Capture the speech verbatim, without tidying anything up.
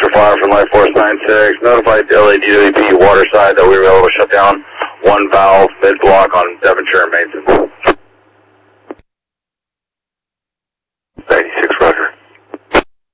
Vector Flyer from Life Force nine six. Notified L A D W P water side that we were able to shut down one valve mid-block on Devonshire and Mason.